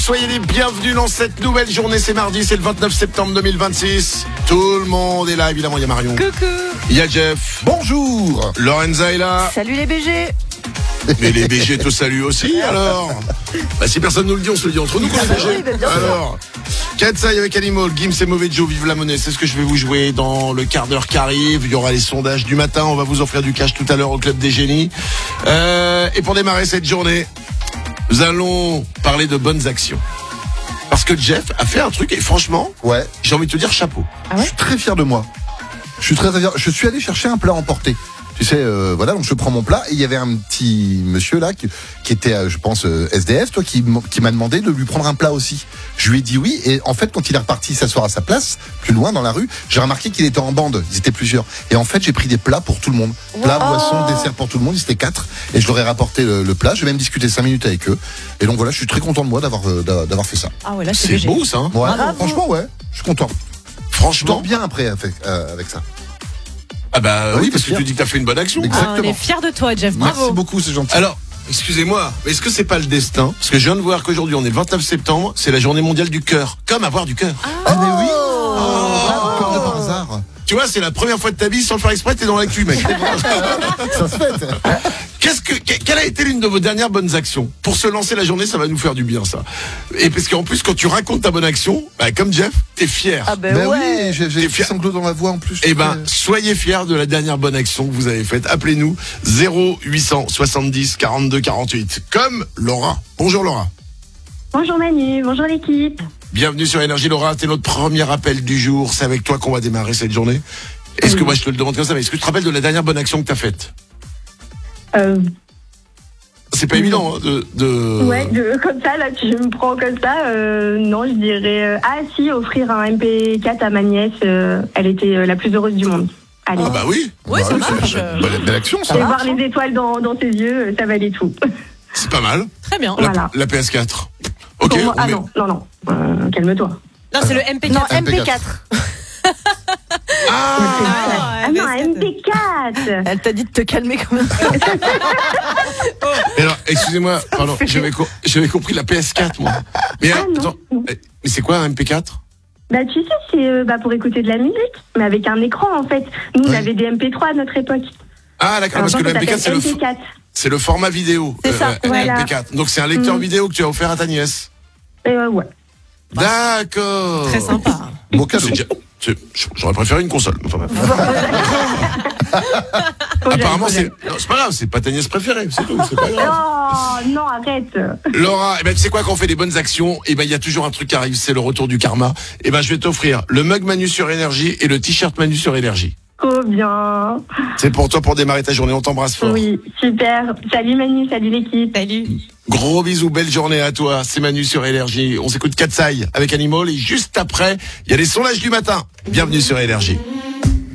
Soyez les bienvenus dans cette nouvelle journée, c'est mardi, c'est le 29 septembre 2026. Tout le monde est là, évidemment, il y a Marion. Coucou. Il y a Jeff. Bonjour. Lorenza est là. Salut les BG. Mais les BG te saluent aussi, alors. Si personne nous le dit, on se le dit entre nous qu'on est BG. Alors, Katsai avec Animal, Gims et Mauvais Joe, vive la monnaie. C'est ce que je vais vous jouer dans le quart d'heure qui arrive. Il y aura les sondages du matin. On va vous offrir du cash tout à l'heure au Club des Génies. Et pour démarrer cette journée, nous allons parler de bonnes actions. Parce que Jeff a fait un truc et franchement, Ouais. j'ai envie de te dire chapeau. Je suis très fier de moi. Je suis allé chercher un plat emporté. Tu sais, voilà, donc je prends mon plat et il y avait un petit monsieur là qui était, je pense, SDF, toi, qui m'a demandé de lui prendre un plat aussi. Je lui ai dit oui et en fait, quand il est reparti s'asseoir à sa place, plus loin dans la rue, j'ai remarqué qu'il était en bande. Ils étaient plusieurs. Et en fait, j'ai pris des plats pour tout le monde. Plats, boissons, desserts pour tout le monde. Ils étaient 4 et je leur ai rapporté le plat. J'ai même discuté 5 minutes avec eux. Et donc voilà, je suis très content de moi d'avoir fait ça. Ah ouais, là c'est C'est BG. beau ça, hein. Ouais, Bravo. franchement, ouais, je suis content. Je Franchement. dors bien après avec ça. Ah bah Oui, oui, parce que bien tu dis que t'as fait une bonne action. Exactement. Ah, on est fiers de toi, Jeff. Merci Bravo. beaucoup, c'est gentil. Alors, excusez-moi, mais est-ce que c'est pas le destin? Parce que je viens de voir qu'aujourd'hui, on est le 29 septembre, c'est la journée mondiale du cœur. Comme avoir du cœur. Ah mais oui. Comme de par hasard. Tu vois, c'est la première fois de ta vie, sans le faire exprès, t'es dans l'actu, mec. Ça se fait. Quelle a été l'une de vos dernières bonnes actions? Pour se lancer la journée, ça va nous faire du bien, ça. Et parce qu'en plus, quand tu racontes ta bonne action, bah, comme Jeff, t'es fier. Ah ben Ben ouais. oui, j'ai T'es des fier. sanglots dans ma voix en plus. Eh ben, soyez fiers de la dernière bonne action que vous avez faite. Appelez-nous 0870 42 48. Comme Laura. Bonjour Laura. Bonjour Manu, bonjour l'équipe. Bienvenue sur Énergie Laura, c'est notre premier appel du jour. C'est avec toi qu'on va démarrer cette journée. Est-ce que moi je te le demande comme ça, mais est-ce que tu te rappelles de la dernière bonne action que tu as faite? C'est pas évident hein, Ouais, comme ça, là, tu me prends comme ça. Non, je dirais. Offrir un MP4 à ma nièce. Elle était la plus heureuse du monde. Allez. Ah bah oui, Ouais, ça marche. Belle action ça. Et voir les étoiles dans ses yeux, ça valait tout. c'est pas mal. Très bien. Voilà. La PS4. Ok. Pour moi- on met- non. Calme-toi. Non, c'est le MP4. Non, MP4. Ah Non, MP4. Elle t'a dit de te calmer quand même. mais alors, excusez-moi, pardon, j'avais compris la PS4 moi. Mais Ah, non. attends, mais c'est quoi un MP4? Bah, tu sais, c'est pour écouter de la musique, mais avec un écran, en fait. Nous, on Oui. avait des MP3 à notre époque. Ah d'accord, parce que le MP4 c'est le format vidéo. C'est ça, voilà. MP4. Donc c'est un lecteur vidéo que tu as offert à ta nièce. Ouais. D'accord. Très sympa. Beau cadeau. J'aurais préféré une console. Enfin, bref. Apparemment, c'est pas grave, c'est pas ta nièce préférée, c'est tout, c'est pas grave. Non, arrête. Laura, tu sais quoi, quand on fait des bonnes actions, il y a toujours un truc qui arrive, c'est le retour du karma. Je vais t'offrir le mug Manu sur Énergie et le t-shirt Manu sur Énergie. Trop bien. C'est pour toi pour démarrer ta journée, on t'embrasse fort. Oui, super. Salut Manu, salut l'équipe. Salut. Gros bisous, belle journée à toi, c'est Manu sur Énergie. On s'écoute Katsai avec Animal et juste après, il y a les sondages du matin. Bienvenue sur Énergie.